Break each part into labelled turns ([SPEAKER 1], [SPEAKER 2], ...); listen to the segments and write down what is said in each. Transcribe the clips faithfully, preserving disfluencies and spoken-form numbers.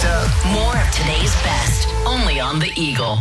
[SPEAKER 1] Doug.
[SPEAKER 2] More of today's best, only on The Eagle.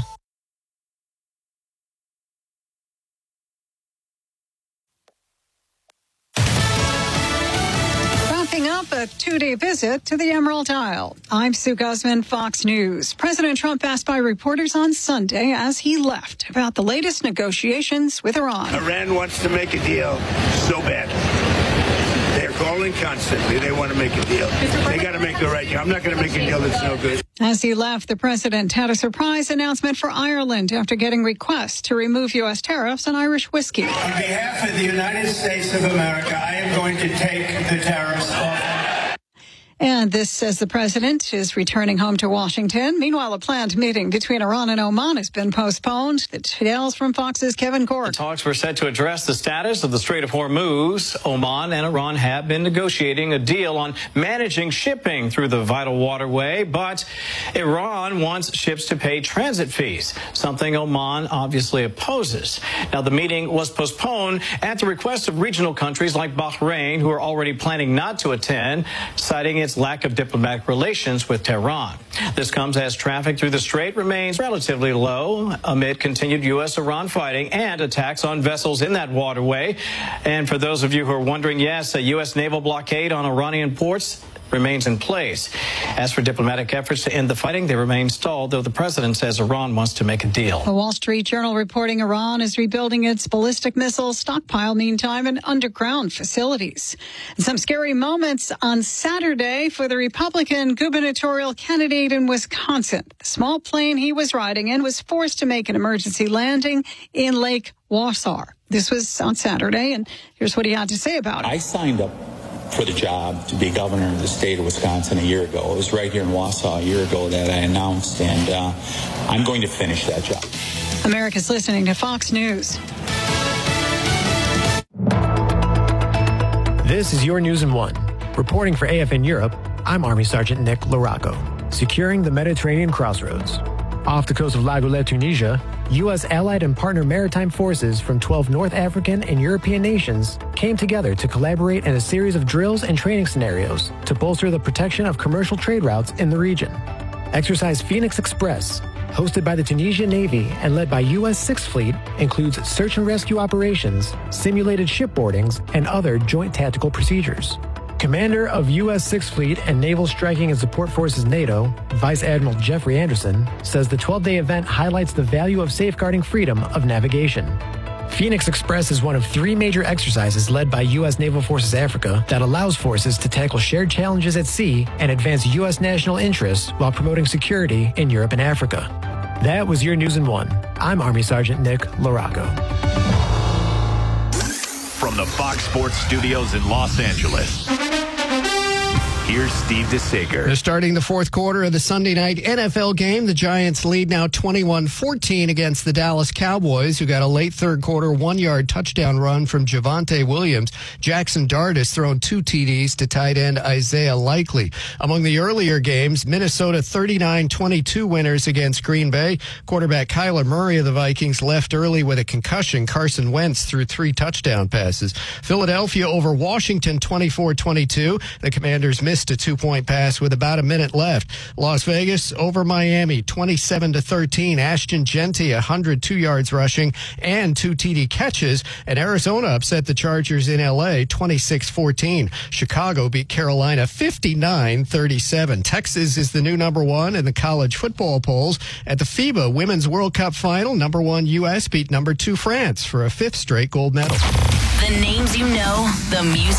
[SPEAKER 3] Wrapping up a two-day visit to the Emerald Isle. I'm Sue Guzman, Fox News. President Trump asked by reporters on Sunday as he left about the latest negotiations with Iran.
[SPEAKER 4] Iran wants to make a deal so bad. They're calling constantly. They want to make a deal. They got to make the right deal. I'm not going to make a deal that's no good.
[SPEAKER 3] As he left, the president had a surprise announcement for Ireland after getting requests to remove U S tariffs on Irish whiskey.
[SPEAKER 5] On behalf of the United States of America, I am going to take the tariffs off.
[SPEAKER 3] And this says the president is returning home to Washington. Meanwhile, a planned meeting between Iran and Oman has been postponed. The details from Fox's Kevin Cork.
[SPEAKER 6] The talks were set to address the status of the Strait of Hormuz. Oman and Iran have been negotiating a deal on managing shipping through the vital waterway, but Iran wants ships to pay transit fees, something Oman obviously opposes. Now, the meeting was postponed at the request of regional countries like Bahrain, who are already planning not to attend, citing its lack of diplomatic relations with Tehran. This comes as traffic through the strait remains relatively low amid continued U S Iran fighting and attacks on vessels in that waterway. And for those of you who are wondering, yes, a U S naval blockade on Iranian ports remains in place. As for diplomatic efforts to end the fighting, they remain stalled, though the president says Iran wants to make a deal.
[SPEAKER 3] The Wall Street Journal reporting Iran is rebuilding its ballistic missile stockpile, meantime, in underground facilities. And some scary moments on Saturday for the Republican gubernatorial candidate in Wisconsin. The small plane he was riding in was forced to make an emergency landing in Lake Wausau. This was on Saturday, and here's what he had to say about it.
[SPEAKER 7] I signed up for the job to be governor of the state of Wisconsin a year ago. It was right here in Wausau a year ago that I announced, and uh, I'm going to finish that job.
[SPEAKER 3] America's listening to Fox News.
[SPEAKER 8] This is your News in One. Reporting for A F N Europe, I'm Army Sergeant Nick Larocco. Securing the Mediterranean crossroads. Off the coast of La Goulette, Tunisia, U S allied and partner maritime forces from twelve North African and European nations came together to collaborate in a series of drills and training scenarios to bolster the protection of commercial trade routes in the region. Exercise Phoenix Express, hosted by the Tunisian Navy and led by U S Sixth Fleet, includes search and rescue operations, simulated shipboardings, and other joint tactical procedures. Commander of U S Sixth Fleet and Naval Striking and Support Forces NATO, Vice Admiral Jeffrey Anderson, says the twelve-day event highlights the value of safeguarding freedom of navigation. Phoenix Express is one of three major exercises led by U S Naval Forces Africa that allows forces to tackle shared challenges at sea and advance U S national interests while promoting security in Europe and Africa. That was your News in One. I'm Army Sergeant Nick Larocco.
[SPEAKER 9] From the Fox Sports Studios in Los Angeles, here's Steve DeSager.
[SPEAKER 10] They're starting the fourth quarter of the Sunday night N F L game. The Giants lead now twenty-one fourteen against the Dallas Cowboys, who got a late third quarter one-yard touchdown run from Javonte Williams. Jackson Dart has thrown two T Ds to tight end Isaiah Likely. Among the earlier games, Minnesota thirty-nine twenty-two winners against Green Bay. Quarterback Kyler Murray of the Vikings left early with a concussion. Carson Wentz threw three touchdown passes. Philadelphia over Washington twenty-four twenty-two. The Commanders missed a two-point pass with about a minute left. Las Vegas over Miami twenty-seven to thirteen. Ashton Genty one hundred two yards rushing and two T D catches. And Arizona upset the Chargers in L A twenty-six fourteen. Chicago beat Carolina fifty-nine thirty-seven. Texas is the new number one in the college football polls. At the FIBA Women's World Cup final, number one U S beat number two France for a fifth straight gold medal.
[SPEAKER 2] The names you know, the music.